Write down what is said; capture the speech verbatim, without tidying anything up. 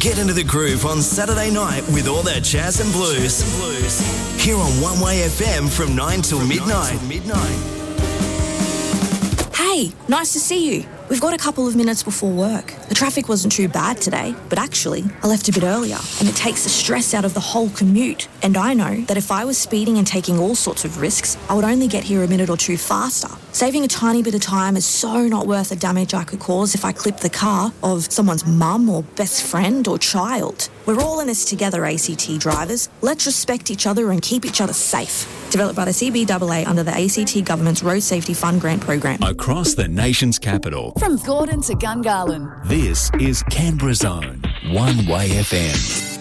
Get into the groove on Saturday night with all that jazz and blues. Here on One Way F M from nine till midnight. Hey, nice to see you. We've got a couple of minutes before work. The traffic wasn't too bad today, but actually, I left a bit earlier, and it takes the stress out of the whole commute. And I know that if I was speeding and taking all sorts of risks, I would only get here a minute or two faster. Saving a tiny bit of time is so not worth the damage I could cause if I clip the car of someone's mum or best friend or child. We're all in this together, A C T drivers. Let's respect each other and keep each other safe. Developed by the C B A A under the A C T Government's Road Safety Fund Grant Program. Across the nation's capital. From Gordon to Gungahlin. This is Canberra Zone, One Way F M.